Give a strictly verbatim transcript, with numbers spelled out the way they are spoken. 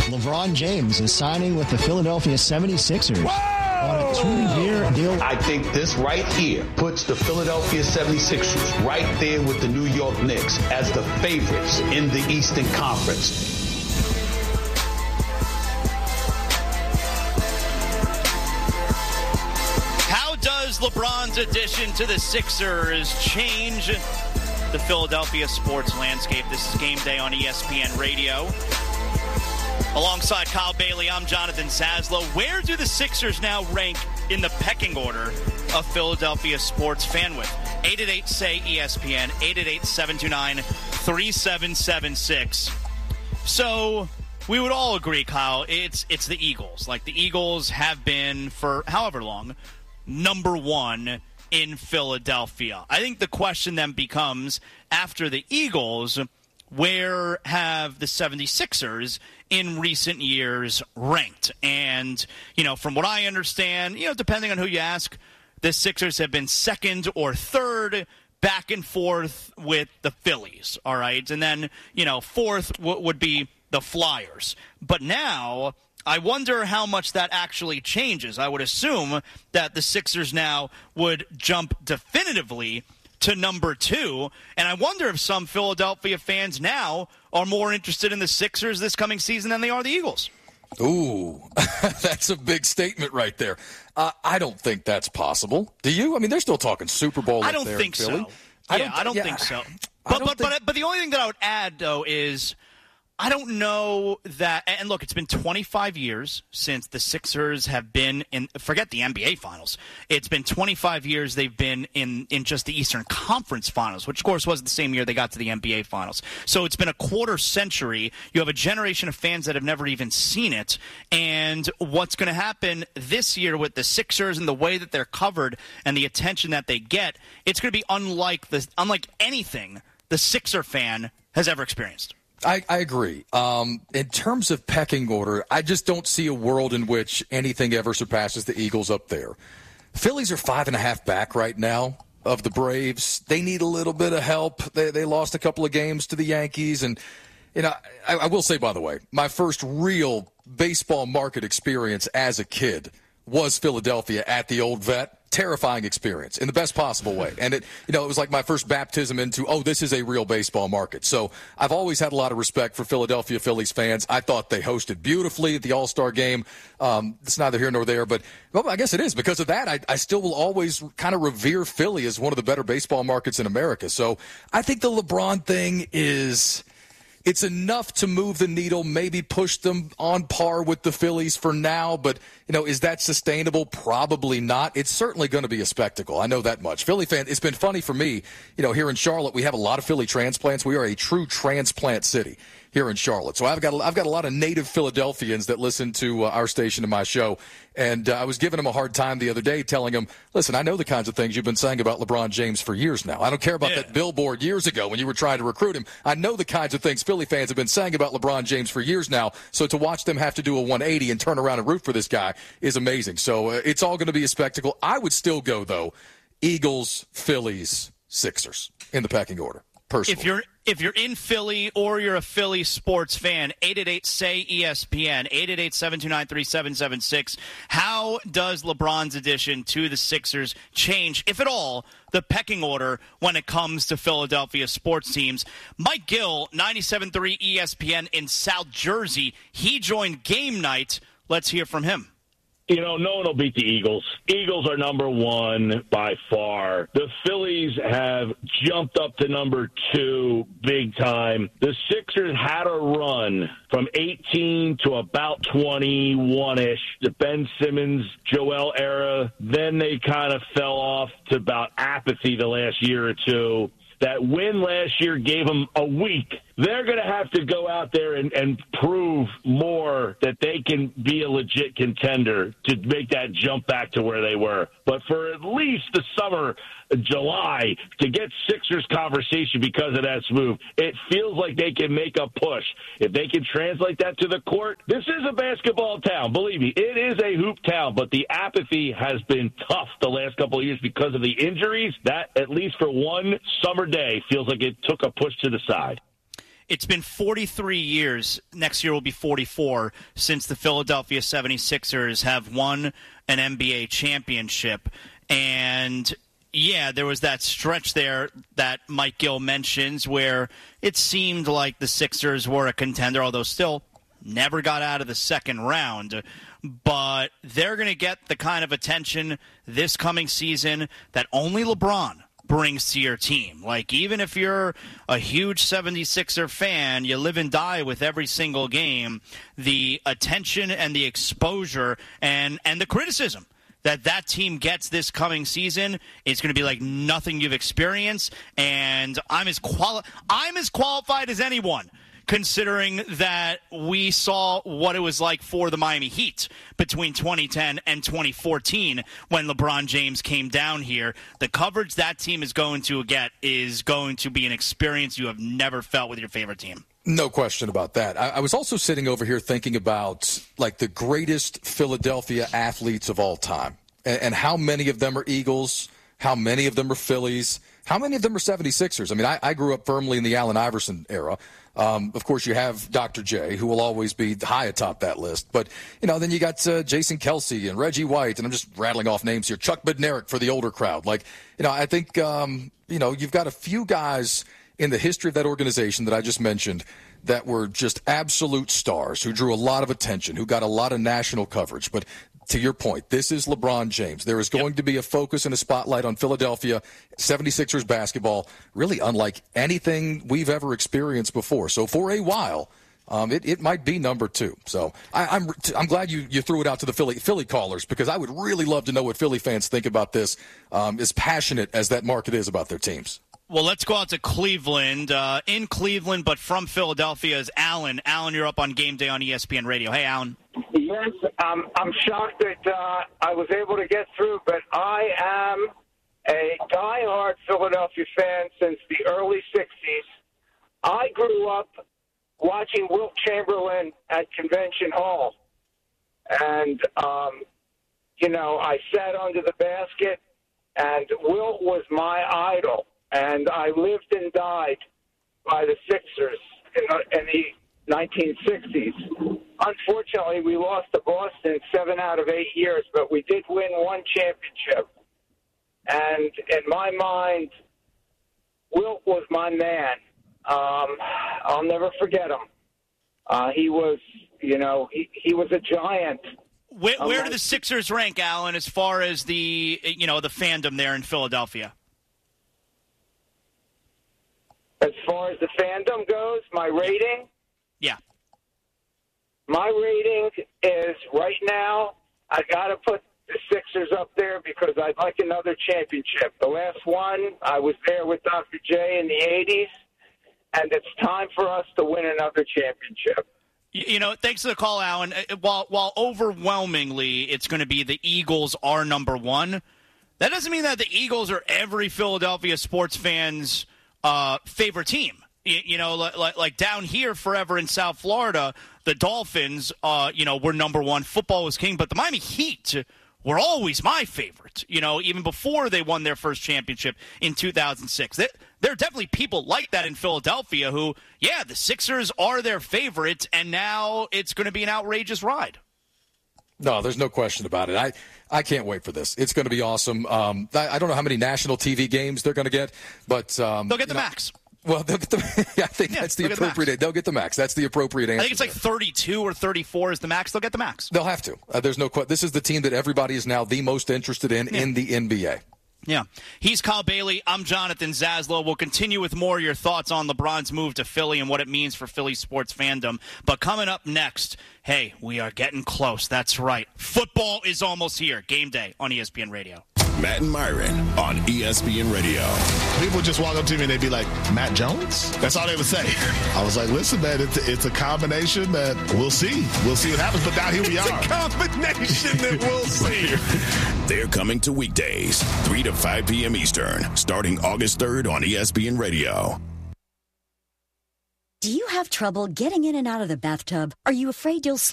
LeBron James is signing with the Philadelphia seventy-sixers. Whoa! On a two-year deal. I think this right here puts the Philadelphia seventy-sixers right there with the New York Knicks as the favorites in the Eastern Conference. How does LeBron's addition to the Sixers change the Philadelphia sports landscape? This is Game Day on E S P N Radio. Alongside Kyle Bailey, I'm Jonathan Saslow. Where do the Sixers now rank in the pecking order of Philadelphia sports fan width? eight eight eight, S A Y, E S P N, eight eight eight, seven two nine, three seven seven six. So we would all agree, Kyle, it's it's the Eagles. Like, the Eagles have been, for however long, number one in Philadelphia. I think the question then becomes, after the Eagles, where have the seventy-sixers in recent years ranked? And, you know, from what I understand, you know, depending on who you ask, the Sixers have been second or third, back and forth with the Phillies, all right? And then, you know, fourth w- would be the Flyers. But now, I wonder how much that actually changes. I would assume that the Sixers now would jump definitively to number two, and I wonder if some Philadelphia fans now are more interested in the Sixers this coming season than they are the Eagles. Ooh, that's a big statement right there. Uh, I don't think that's possible. Do you? I mean, they're still talking Super Bowl I up don't there think in Philly. so. I yeah, don't, I don't yeah, think so. I But don't but, think... but but the only thing that I would add, though, is I don't know that, and look, it's been twenty-five years since the Sixers have been in, forget the N B A Finals. It's been twenty-five years they've been in, in just the Eastern Conference Finals, which, of course, was the same year they got to the N B A Finals. So it's been a quarter century. You have a generation of fans that have never even seen it. And what's going to happen this year with the Sixers and the way that they're covered and the attention that they get, it's going to be unlike the, unlike anything the Sixer fan has ever experienced. I, I agree. Um, in terms of pecking order, I just don't see a world in which anything ever surpasses the Eagles up there. Phillies are five and a half back right now of the Braves. They need a little bit of help. They, they lost a couple of games to the Yankees. And, you know, I, I will say, by the way, my first real baseball market experience as a kid was Philadelphia at the Old Vet. Terrifying experience in the best possible way. And it, you know, it was like my first baptism into, oh, this is a real baseball market. So I've always had a lot of respect for Philadelphia Phillies fans. I thought they hosted beautifully at the All-Star game. Um, it's neither here nor there, but well, I guess it is. Because of that, I, I still will always kind of revere Philly as one of the better baseball markets in America. So I think the LeBron thing is... it's enough to move the needle, maybe push them on par with the Phillies for now. But, you know, is that sustainable? Probably not. It's certainly going to be a spectacle. I know that much. Philly fan, it's been funny for me. You know, here in Charlotte, we have a lot of Philly transplants. We are a true transplant city here in Charlotte. So I've got I've got a lot of native Philadelphians that listen to uh, our station and my show. And uh, I was giving them a hard time the other day, telling them, listen, I know the kinds of things you've been saying about LeBron James for years now. I don't care about yeah. that billboard years ago when you were trying to recruit him. I know the kinds of things Philly fans have been saying about LeBron James for years now. So to watch them have to do a one eighty and turn around and root for this guy is amazing. So uh, it's all going to be a spectacle. I would still go, though, Eagles, Phillies, Sixers in the pecking order. Personally. If you're if you're in Philly or you're a Philly sports fan, eight eight eight, S A Y, E S P N, eight eight eight, seven two nine, three seven seven six. How does LeBron's addition to the Sixers change, if at all, the pecking order when it comes to Philadelphia sports teams? Mike Gill, ninety-seven point three E S P N in South Jersey. He joined Game Night. Let's hear from him. You know, no one will beat the Eagles. Eagles are number one by far. The Phillies have jumped up to number two big time. The Sixers had a run from eighteen to about twenty-one-ish, the Ben Simmons, Joel era. Then they kind of fell off to about apathy the last year or two. That win last year gave them a week. They're going to have to go out there and, and prove more that they can be a legit contender to make that jump back to where they were. But for at least the summer, July, to get Sixers conversation because of that move, it feels like they can make a push. If they can translate that to the court, this is a basketball town. Believe me, it is a hoop town, but the apathy has been tough the last couple of years because of the injuries. That, at least for one summer day, feels like it took a push to the side. it's been forty-three years, next year will be forty-four, since the Philadelphia seventy-sixers have won an N B A championship. And, yeah, there was that stretch there that Mike Gill mentions where it seemed like the Sixers were a contender, although still never got out of the second round. But they're going to get the kind of attention this coming season that only LeBron brings to your team. Like, even if you're a huge seventy-sixer fan, you live and die with every single game, the attention and the exposure and, and the criticism that that team gets this coming season is going to be like nothing you've experienced. And I'm as quali- I'm as qualified as anyone, considering that we saw what it was like for the Miami Heat between twenty ten and twenty fourteen when LeBron James came down here. The coverage that team is going to get is going to be an experience you have never felt with your favorite team. No question about that. I, I was also sitting over here thinking about, like, the greatest Philadelphia athletes of all time, and, and how many of them are Eagles, how many of them are Phillies, how many of them are seventy-sixers. I mean, I, I grew up firmly in the Allen Iverson era. Um, of course, you have Doctor J, who will always be high atop that list. But, you know, then you got uh, Jason Kelce and Reggie White, and I'm just rattling off names here. Chuck Bednarik for the older crowd. Like, you know, I think, um, you know, you've got a few guys in the history of that organization that I just mentioned that were just absolute stars, who drew a lot of attention, who got a lot of national coverage. But to your point, this is LeBron James. There is going yep. to be a focus and a spotlight on Philadelphia seventy-sixers basketball, really unlike anything we've ever experienced before. So for a while, um, it, it might be number two. So I, I'm I'm glad you, you threw it out to the Philly Philly callers, because I would really love to know what Philly fans think about this, um, as passionate as that market is about their teams. Well, let's go out to Cleveland. Uh, in Cleveland, but from Philadelphia, is Alan. Alan, you're up on Game Day on E S P N Radio. Hey, Alan. Yes, um, I'm shocked that uh, I was able to get through, but I am a diehard Philadelphia fan since the early sixties. I grew up watching Wilt Chamberlain at Convention Hall. And, um, you know, I sat under the basket, and Wilt was my idol. And I lived and died by the Sixers in the, in the nineteen sixties. Unfortunately, we lost to Boston seven out of eight years, but we did win one championship. And in my mind, Wilt was my man. Um, I'll never forget him. Uh, he was, you know, he, he was a giant. Where, where do the Sixers rank, Alan, as far as the, you know, the fandom there in Philadelphia? As far as the fandom goes, my rating? Yeah. My rating is, right now, I got to put the Sixers up there because I'd like another championship. The last one, I was there with Doctor J in the eighties, and it's time for us to win another championship. You know, thanks for the call, Alan. While, while overwhelmingly it's going to be the Eagles are number one, that doesn't mean that the Eagles are every Philadelphia sports fan's Uh, favorite team. You, you know, like, like down here forever in South Florida, the Dolphins, uh, you know, were number one. Football was king, but the Miami Heat were always my favorite, you know, even before they won their first championship in two thousand six. They, there are definitely people like that in Philadelphia who, yeah, the Sixers are their favorite, and now it's going to be an outrageous ride. No, there's no question about it. I, I can't wait for this. It's going to be awesome. Um, I, I don't know how many national T V games they're going to get, but um, they'll get the know, max. Well, they'll get the, yeah, I think yeah, that's the appropriate. The they'll get the max. That's the appropriate answer. I think it's like thirty-two or thirty-four is the max. They'll get the max. They'll have to. Uh, there's no question. This is the team that everybody is now the most interested in yeah. in the N B A. Yeah. He's Kyle Bailey. I'm Jonathan Zaslow. We'll continue with more of your thoughts on LeBron's move to Philly and what it means for Philly sports fandom. But coming up next, hey, we are getting close. That's right. Football is almost here. Game Day on E S P N Radio. Matt and Myron on E S P N Radio. People would just walk up to me and they'd be like, Matt Jones? That's all they would say. I was like, listen, man, it's, it's a combination that we'll see. We'll see what happens. But now here we it's are. It's a combination that we'll see. They're coming to weekdays, three to five p.m. Eastern, starting August third on E S P N Radio. Do you have trouble getting in and out of the bathtub? Are you afraid you'll